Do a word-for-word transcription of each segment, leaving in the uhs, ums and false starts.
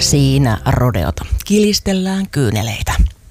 Siinä rodeota. Kilistellään kyyneleitä.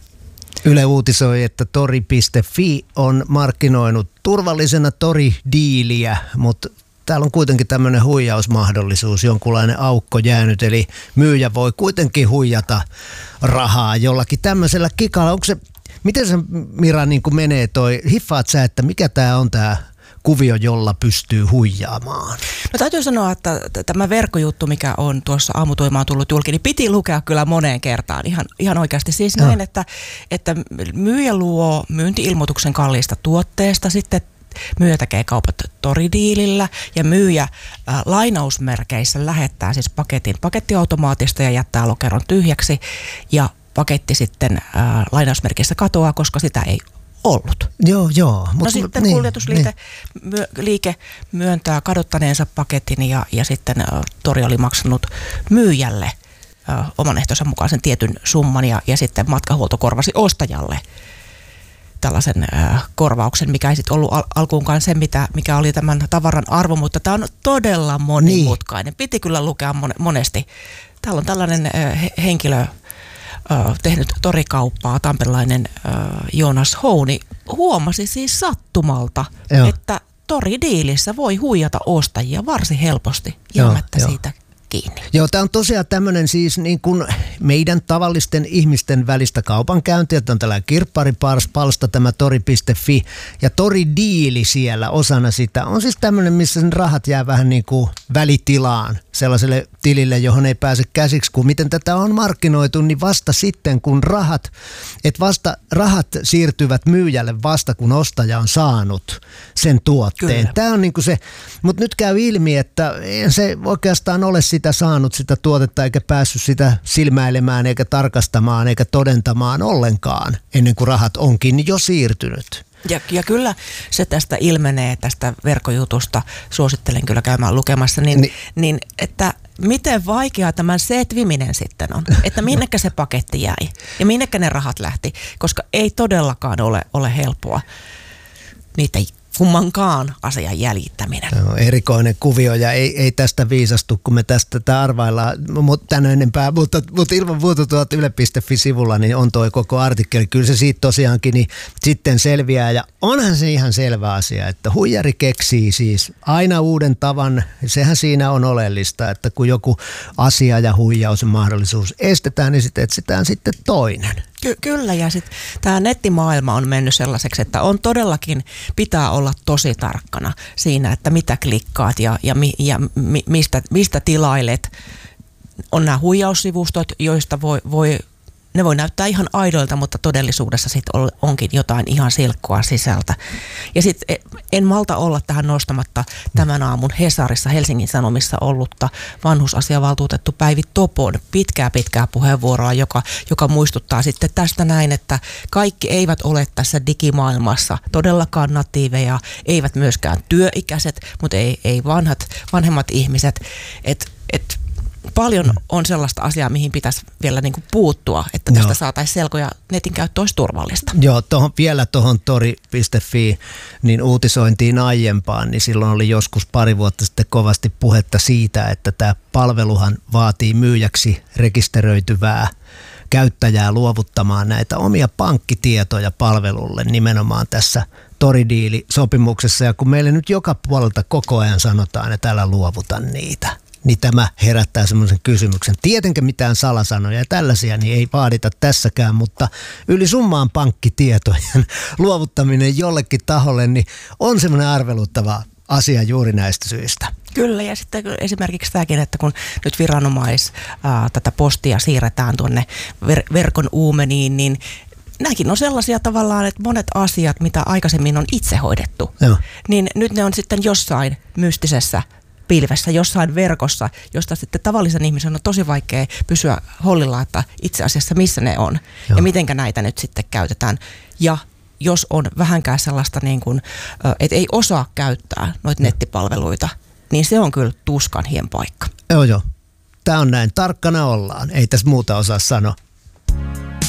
Yle uutisoi, että tori piste fi on markkinoinut turvallisena toridiiliä, mutta täällä on kuitenkin tämmöinen huijausmahdollisuus, jonkunlainen aukko jäänyt, eli myyjä voi kuitenkin huijata rahaa jollakin tämmöisellä kikalla. Onko se, miten se Mira niin kuin menee toi, hiffaat sä, että mikä tää on tää kuvio, jolla pystyy huijaamaan? No täytyy sanoa, että tämä verkkojuttu, mikä on tuossa aamutoimaan tullut julki, niin piti lukea kyllä moneen kertaan ihan, ihan oikeasti. Siis näin, no. että, että myyjä luo myynti-ilmoituksen kalliista tuotteesta, sitten myyjä tekee kaupat toridiilillä ja myyjä äh, lainausmerkeissä lähettää siis paketin pakettiautomaatista ja jättää lokeron tyhjäksi ja paketti sitten äh, lainausmerkeissä katoaa, koska sitä ei ollut. Joo, joo. Mut, no sitten niin, kuljetusliike niin. myö, liike myöntää kadottaneensa paketin ja, ja sitten äh, tori oli maksanut myyjälle äh, oman ehtonsa mukaan sen tietyn summan ja, ja sitten matkahuolto korvasi ostajalle tällaisen äh, korvauksen, mikä ei sitten ollut al- alkuunkaan se, mitä, mikä oli tämän tavaran arvo, mutta tämä on todella monimutkainen. Niin. Piti kyllä lukea mon- monesti. Täällä on tällainen äh, he- henkilö, äh, tehnyt torikauppaa, tamperilainen äh, Joonas Houni, huomasi siis sattumalta, Joo. että toridiilissä voi huijata ostajia varsin helposti jäämättä Joo, siitä kiinni. Joo, tämä on tosiaan tämmöinen siis niin kuin meidän tavallisten ihmisten välistä kaupankäyntiä. Tämä on tällainen kirpparipalsta tämä tori piste fi ja toridiili siellä osana sitä. On siis tämmöinen, missä sen rahat jää vähän niin kuin välitilaan sellaiselle tilille, johon ei pääse käsiksi. Kun miten tätä on markkinoitu, niin vasta sitten kun rahat, että vasta rahat siirtyvät myyjälle vasta kun ostaja on saanut sen tuotteen. Kyllä. Tämä on niin kuin se, mutta nyt käy ilmi, että se oikeastaan ole sitä saanut sitä tuotetta eikä päässyt sitä silmäilemään eikä tarkastamaan eikä todentamaan ollenkaan ennen kuin rahat onkin jo siirtynyt. Ja, ja kyllä se tästä ilmenee tästä verkkojutusta, suosittelen kyllä käymään lukemassa, niin, niin. niin että miten vaikeaa tämän setviminen sitten on, että minnekä se paketti jäi ja minnekä ne rahat lähti, koska ei todellakaan ole, ole helppoa niitä kummankaan asian jäljittäminen. No, erikoinen kuvio ja ei, ei tästä viisastu, kun me tästä tätä arvaillaan tänä enempää, mutta, mutta ilman muuta tuolta yle piste fi-sivulla niin on toi koko artikkeli. Kyllä se siitä tosiaankin niin sitten selviää ja onhan se ihan selvä asia, että huijari keksii siis aina uuden tavan. Sehän siinä on oleellista, että kun joku asia ja huijaus ja mahdollisuus estetään, niin sitten etsitään sitten toinen. Ky- kyllä, ja sitten tämä nettimaailma on mennyt sellaiseksi, että on todellakin, pitää olla tosi tarkkana siinä, että mitä klikkaat ja, ja, mi, ja mi, mistä, mistä tilailet. On nämä huijaussivustot, joista voi, voi, ne voi näyttää ihan aidoilta, mutta todellisuudessa sitten onkin jotain ihan silkkoa sisältä. Ja sitten en malta olla tähän nostamatta tämän aamun Hesarissa Helsingin Sanomissa ollutta vanhusasiavaltuutettu Päivi Topon pitkää pitkää puheenvuoroa, joka, joka muistuttaa sitten tästä näin, että kaikki eivät ole tässä digimaailmassa todellakaan natiiveja, eivät myöskään työikäiset, mutta ei, ei vanhat, vanhemmat ihmiset, että et, paljon on sellaista asiaa, mihin pitäisi vielä niin kuin puuttua, että tästä Joo. saataisiin selkoja netin käyttö olisi turvallista. Joo, tohon, vielä tuohon tori piste fi niin uutisointiin aiempaan, niin silloin oli joskus pari vuotta sitten kovasti puhetta siitä, että tämä palveluhan vaatii myyjäksi rekisteröityvää käyttäjää luovuttamaan näitä omia pankkitietoja palvelulle nimenomaan tässä toridiilisopimuksessa. Ja kun meille nyt joka puolelta koko ajan sanotaan, että älä luovuta niitä, niin tämä herättää semmoisen kysymyksen. Tietenkään mitään salasanoja ja tällaisia niin ei vaadita tässäkään, mutta yli summaan pankkitietojen luovuttaminen jollekin taholle niin on semmoinen arveluttava asia juuri näistä syistä. Kyllä, ja sitten esimerkiksi tämäkin, että kun nyt viranomais ää, tätä postia siirretään tuonne ver- verkon uumeniin, niin nämäkin on sellaisia tavallaan, että monet asiat, mitä aikaisemmin on itse hoidettu, Joo. niin nyt ne on sitten jossain mystisessä pilvessä, jossain verkossa, josta sitten tavallisen ihmisen on tosi vaikea pysyä hollilla, että itse asiassa missä ne on Joo. ja mitenkä näitä nyt sitten käytetään. Ja jos on vähänkään sellaista, niin kuin, että ei osaa käyttää noita nettipalveluita, niin se on kyllä tuskan hien paikka. Joo, joo. Tämä on näin. Tarkkana ollaan. Ei tässä muuta osaa sanoa.